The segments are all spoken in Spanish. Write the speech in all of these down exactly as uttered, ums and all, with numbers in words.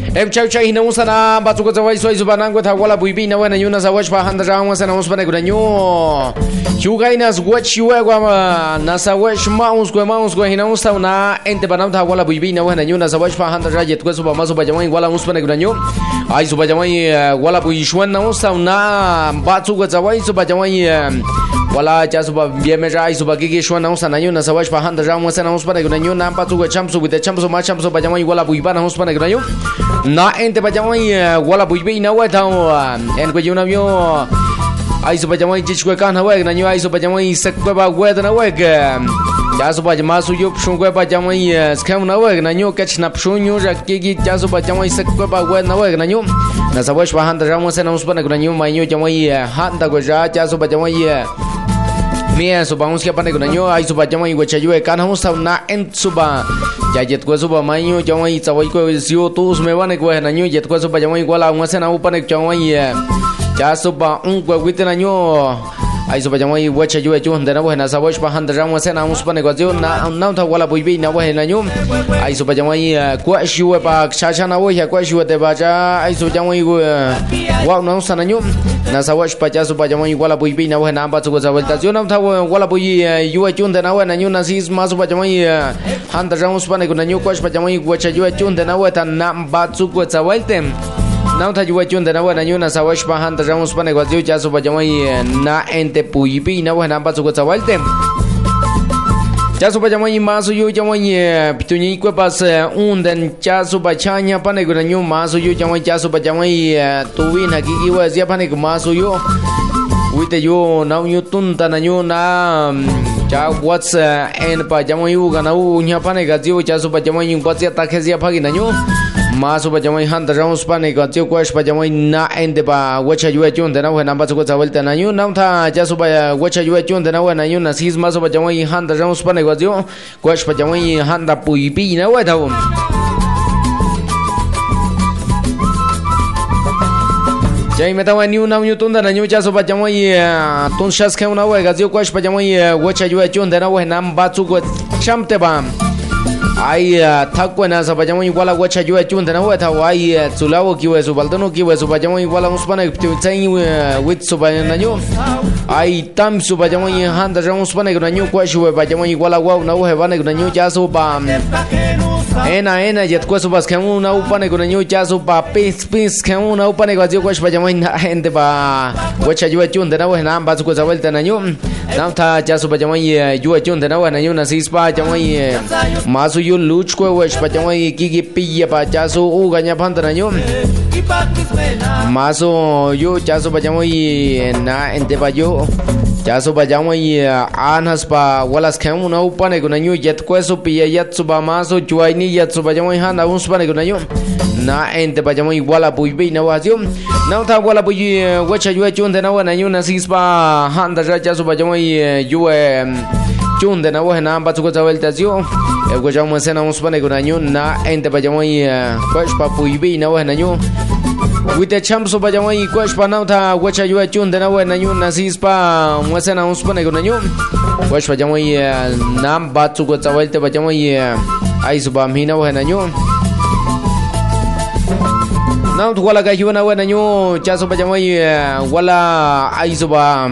em chau chai na usana batu ko zawai soi zubana ko tha wala buibi na wana yuna zawaj pa handa ra wasa na usbana ko nyo Hugainas watch you wa na zawaj maus ko maus ko hina usa na ente banam tha wala buibi na wana yuna zawaj pa handa ra jet ko suba maso ba jamai wala usbana ko nyo ai suba jamai wala bui shwan na usa na batu ko zawai suba jamai wala ja suba bieme ra ai suba gigi shwan na usa na yuna zawaj pa handa ra wasa na usbana ko nyo na batu ko chamsu with the chamsu ma chamsu ba jamai wala buiba na usbana ko nyo na ente ba jamai wala buibi na wa tha en ko yuna myo ai suba jamai jich ko kan hawa na nyo ai suba jamai sak ko ba wa na wa ja suba jama su yup shun ko ba jamai skam na wa na nyo kach na pshun nyo ra kigi ja suba jamai sak ko ba wa na wa na nyo na sabash ba handa ramo se na usbana ko nyo mai nyo jamai handa ko ja ja suba jamai mia suba uns ke pane ko nyo ai suba jamai ko chayu kan hum sa na en suba ya jet ko suba mai nyo jamai chawai ko sio tus me bane ko na nyo jet ko suba jamai ko la ngase na upane jamai ja suba un ko wite na nyo ai suba jamai wacha yu chu handa na na sabash ba handa ramo se na usbane ko jo na na tha wala buibi na wa na nyo ai suba jamai ko shiwa ba cha cha na wa ya ko shiwa de ba ja ai suba jamai ko wa na sa na nyo na sawash pa ja suba jamai wala buibi na wa na ba chu ko zawal ta jo na tha wala bui yu chu handa na wa na nyo na sis ma suba jamai handa ramo usbane ko na nyo ko pa jamai wacha yu chu handa na wa ta na ba chu ko zawal tem na tha yu chu handa na wa na nyo na sawash pa handa ramo usbane ko jo ja suba jamai na ente puibi na wa na ba chu ko zawal tem ja suba jamai ma su yu jamai pituni ko pas undan ja suba chanya pane ko na nyo ma su yu jamai ja suba jamai tuwi na ki ki wa zia pane ko ma su yu wite yo na yu tun ta na nyo na ja what's en pa jamai u ga na u nya pane ga jiu ja suba jamai ba zia ta khe zia phagi na nyo ma suba jamai han da raus pane ga jiu ko pa jamai na en de ba wacha yu chu da na wa na ba ko zawal ta na nyo na tha ja suba wacha yu chu da na wa na nyo na sis ma suba jamai han da raus pane ga jiu ko pa jamai han da pui pi na wa thau jai meta wa niu na nyu tun da na nyu ja suba jamai tun shas ke na wa ga jiu ko pa jamai wacha yu chu da na wa na ba chu ko chamte ba ai thakwa na sa pajamo igual wacha yu chu da na wa tha ai chulawo ki wa su baldono ki wa su pajamo igual uns pana tsai with su ba na nyu ai tam su pajamo han da uns pana na nyu kwa shu pajamo igual wa na wa ba na nyu ja su ba ena ena jet kwa su bas ke una upane ko nyu ja su ba pis pis ke una upane ko ju kwa pajamo na ente ba wacha yu chu da na wa na ba su ko zawal ta na nyu na tha ja su pajamo yu chu da na wa na nyu na sis pa pajamo ma su yu luch ko wa pajamo ki ki pi pa ja su u ga nya phan ta na nyu ma su yu ja su pajamo na ente ba yu ja su pajamo anas pa walas ke una upane ko nyu jet ko su pi yat su ba ma su chuai ni yat su pajamo han na uns pane ko nyu na ente pajamo wala bui bi na wa ju na tha wala bui wacha yu chu da na wa na nyu na sis pa han da ja su pajamo yu chun de na wa na ba chu ko zawel ta ju e ko jam se na uns pane ko nyu na ente pajamo ko pa bui bi na wa na nyu with the champs of pajamo ko pa na tha wacha yu chun de na wa na nyu na sis pa mo se na uns pane ko nyu ko pajamo na ba chu ko zawel te pajamo ai su ba mi na wa na nyu na tu wala ga yu na wa na nyu cha su pajamo wala ai su ba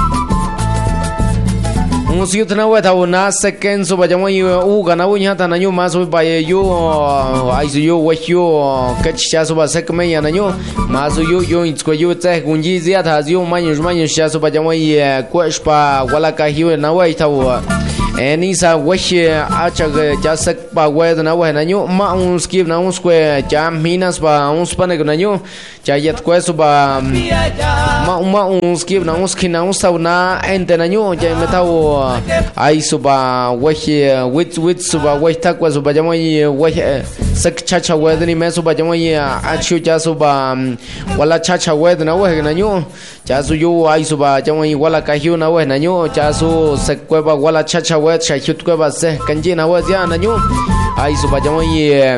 musiut na wa tha na second su pajamo u ga na u nya ta na nyu ma su ba yu ai su yu wa yu ka cha su ba sek me ya na nyu ma su yu yu its ko yu tsa gunji zia tha yu ma nyu ma nyu cha su pajamo ko pa wala ka yu na wa tha wa eni sa wash acha ja sak pa wa na wa na nyu ma un skip na un sque ja minas pa un spane na nyu ja yet ko su ba ma ma un skip na un skin na un sa na ente na nyu ja me ta ai su ba wash with with su ba wash ta ko su ba ja mo wash sak cha cha wa ni me su ba ja mo a chu ja su ba wala cha cha wa na wa na nyu ja su yu ai su ba ja mo wala ka hiu na wa na nyu ja su sak ko ba wala cha cha wa cha hut ko ba se kanji na wa ja na nyu ai su ba ja mo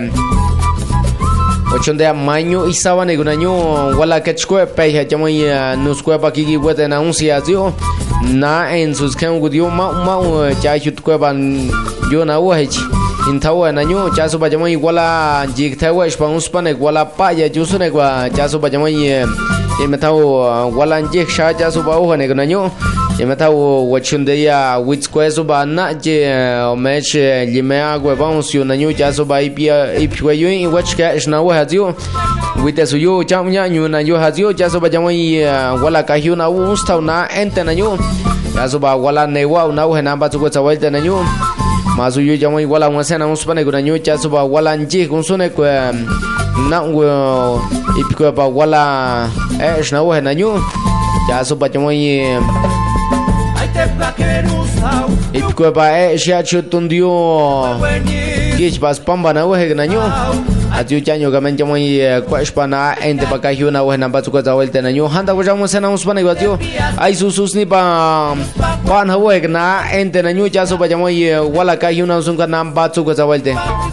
ochonde amaño isawa ne gunaño wala kachko pe ha chamo nus ko pa ki wete na un sia zio na en sus kan gudio ma ma cha hut ko ban yo na wa hi intawa na nyu chaso bajamai wala jik tawa spons pane wala pa ya jusune kwa chaso bajamai imetau wala jik sha chaso ba ho ne na nyu imetau wachunde ya wits kweso ba na je match limea gwa vamos yo na nyu chaso ba ipia ipwa yo watch ka shna wa hazio wita suyo chamnya nyu na yo hazio chaso bajamai wala ka hiu na ustau na ente na nyu chaso ba wala ne wa na wa na ba chu chawai te na nyu masu yo jamai wala ngase na uspane guna nyu chaso ba wala nji kunsune ko na ngo ipiko ba wala eh shna wa na nyu chaso ba jamai ipiko ba eh sha chutundio kich bas pamba na wa na nyu atiu chanyo gamen jamai kwashpana ente ba ka hiu na wa na ba chu chawai te na nyu handa wa jamu se na uspane go atiu ai su susni ba pan hawa na ente na nyu chaso ba jamai wala ka hiu na sun ka nam ba chu ko chawalte